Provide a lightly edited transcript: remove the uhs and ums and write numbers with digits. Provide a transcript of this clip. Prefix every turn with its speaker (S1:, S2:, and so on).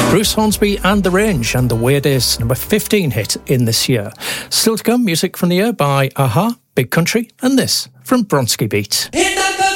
S1: Bruce Hornsby and The Range, and the weirdest number 15 hit in this year. Still to come, music from the year by Aha, Big Country, and this from Bronski Beat.